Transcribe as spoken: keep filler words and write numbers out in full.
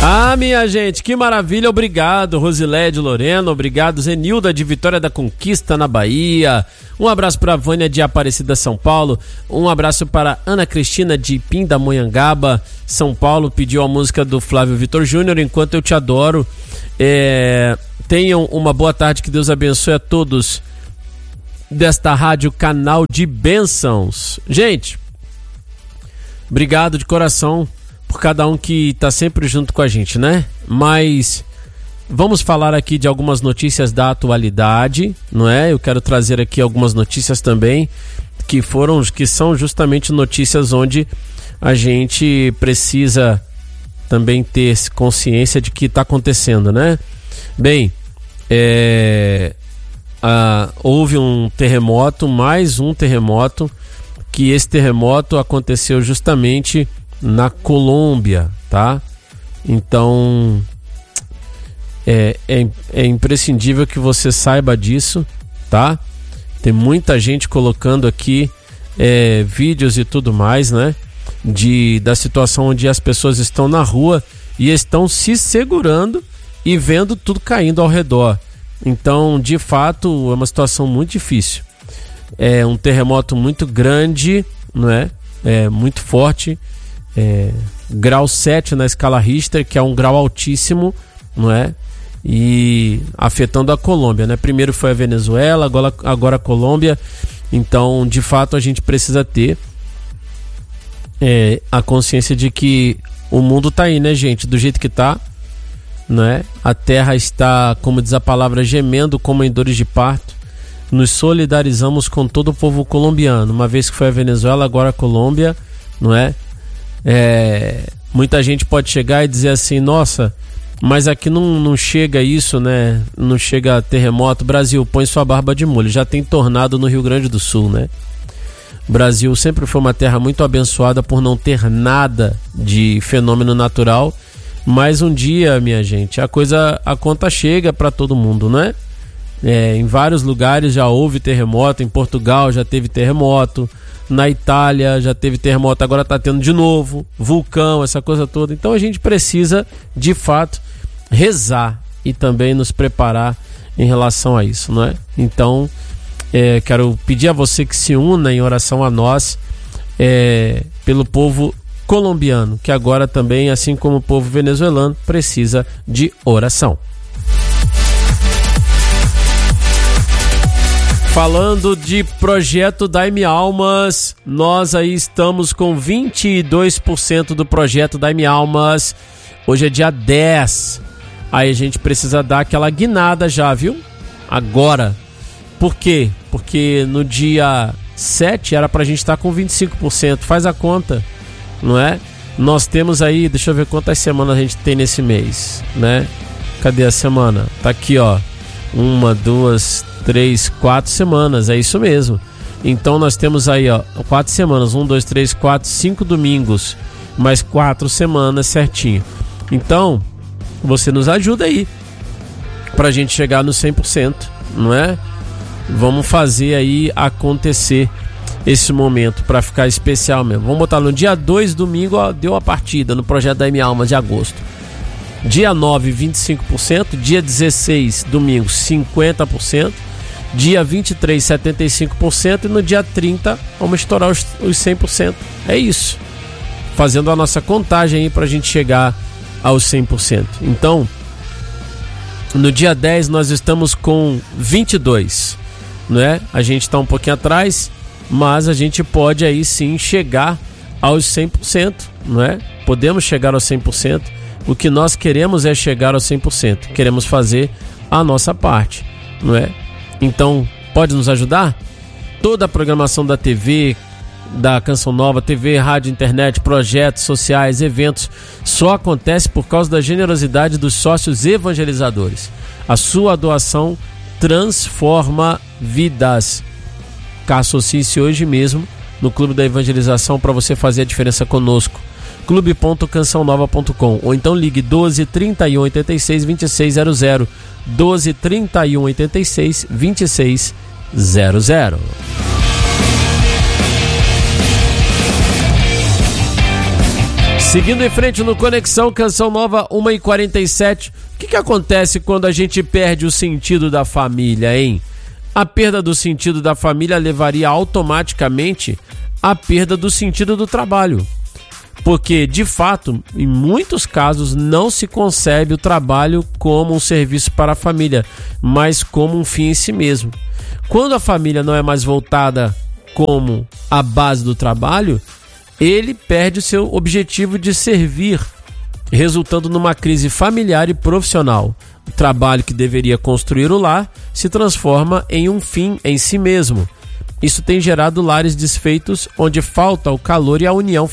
Ah, minha gente, que maravilha, obrigado Rosilede Lorena, obrigado Zenilda de Vitória da Conquista na Bahia, um abraço para Vânia de Aparecida, São Paulo, um abraço para Ana Cristina de Pindamonhangaba, São Paulo, pediu a música do Flávio Vitor Júnior, Enquanto Eu Te Adoro. É, tenham uma boa tarde, que Deus abençoe a todos desta rádio Canal de Bênçãos. Gente, obrigado de coração por cada um que tá sempre junto com a gente, né? Mas vamos falar aqui de algumas notícias da atualidade, não é? Eu quero trazer aqui algumas notícias também que foram, que são justamente notícias onde a gente precisa também ter consciência de que está acontecendo, né? Bem, é, a, houve um terremoto, mais um terremoto, que esse terremoto aconteceu justamente na Colômbia, tá? Então é, é, é imprescindível que você saiba disso, tá? Tem muita gente colocando aqui é, vídeos e tudo mais, né? De, da situação onde as pessoas estão na rua e estão se segurando e vendo tudo caindo ao redor. Então, de fato, é uma situação muito difícil. É um terremoto muito grande, não é? É muito forte. É, grau sete na escala Richter, que é um grau altíssimo, não é? E afetando a Colômbia, né? Primeiro foi a Venezuela, agora, agora a Colômbia. Então, de fato, a gente precisa ter é, a consciência de que o mundo tá aí, né, gente? Do jeito que tá, não é? A terra está, como diz a palavra, gemendo como em dores de parto. Nos solidarizamos com todo o povo colombiano. Uma vez que foi a Venezuela, agora a Colômbia, não é? É, muita gente pode chegar e dizer assim, nossa, mas aqui não, não chega isso, né? Não chega terremoto. Brasil, põe sua barba de molho. Já tem tornado no Rio Grande do Sul, né? O Brasil sempre foi uma terra muito abençoada por não ter nada de fenômeno natural. Mas um dia, minha gente, a coisa, a conta chega para todo mundo, né? É, em vários lugares já houve terremoto. Em Portugal já teve terremoto. Na Itália já teve terremoto, agora está tendo de novo, vulcão, essa coisa toda. Então a gente precisa, de fato, rezar e também nos preparar em relação a isso, não é? Então, é, quero pedir a você que se una em oração a nós, é, pelo povo colombiano, que agora também, assim como o povo venezuelano, precisa de oração. Falando de projeto Dai-me Almas, nós aí estamos com vinte e dois por cento do projeto Dai-me Almas. Hoje é dia dez. Aí a gente precisa dar aquela guinada já, viu? Agora. Por quê? Porque no dia sete era pra gente estar com vinte e cinco por cento. Faz a conta, não é? Nós temos aí, deixa eu ver quantas semanas a gente tem nesse mês, né? Cadê a semana? Tá aqui, ó. Uma, duas, três, quatro semanas, é isso mesmo. Então nós temos aí, ó, quatro semanas, um, dois, três, quatro, cinco domingos, mais quatro semanas certinho. Então, você nos ajuda aí pra gente chegar no cem por cento, não é? Vamos fazer aí acontecer esse momento pra ficar especial mesmo. Vamos botar no dia dois, domingo, ó, deu a partida no projeto Dai-me Almas de agosto. Dia nove, vinte e cinco por cento. Dia dezesseis, domingo, cinquenta por cento. Dia vinte e três, setenta e cinco por cento. E no dia trinta, vamos estourar os, os cem por cento. É isso. Fazendo a nossa contagem aí pra gente chegar aos cem por cento. Então, no dia dez, nós estamos com vinte e dois, não é? A gente tá um pouquinho atrás, mas a gente pode aí sim chegar aos cem por cento, não é? Podemos chegar aos cem por cento. O que nós queremos é chegar aos cem por cento. Queremos fazer a nossa parte, não é? Então, pode nos ajudar? Toda a programação da T V, da Canção Nova, T V, rádio, internet, projetos sociais, eventos, só acontece por causa da generosidade dos sócios evangelizadores. A sua doação transforma vidas. Associe-se hoje mesmo no Clube da Evangelização para você fazer a diferença conosco. clube ponto canção nova ponto com ou então ligue doze, trinta e um, oitenta e seis, vinte e seis zero zero, doze, trinta e um, oitenta e seis, vinte e seis zero zero. Seguindo em frente no Conexão, Canção Nova, uma e quarenta e sete. O que, que acontece quando a gente perde o sentido da família, hein? A perda do sentido da família levaria automaticamente à perda do sentido do trabalho. Porque, de fato, em muitos casos, não se concebe o trabalho como um serviço para a família, mas como um fim em si mesmo. Quando a família não é mais voltada como a base do trabalho, ele perde o seu objetivo de servir, resultando numa crise familiar e profissional. O trabalho que deveria construir o lar se transforma em um fim em si mesmo. Isso tem gerado lares desfeitos onde falta o calor e a união